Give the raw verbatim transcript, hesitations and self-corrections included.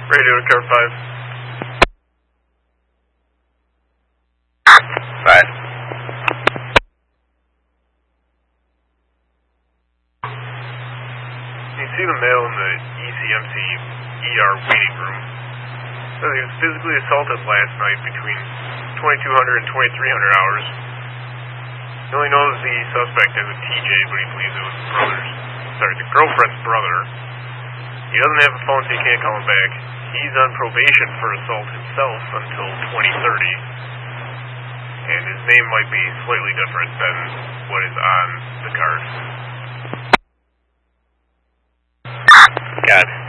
Radio to car five. Five. You see the male in the E C M C E R waiting room. So he was physically assaulted last night between twenty-two hundred and twenty-three hundred hours. He only knows the suspect as a T J, but he believes it was the brother's, sorry, the girlfriend's brother. He doesn't have a phone, so you can't call him back. He's on probation for assault himself until twenty thirty. And his name might be slightly different than what is on the card. Got it.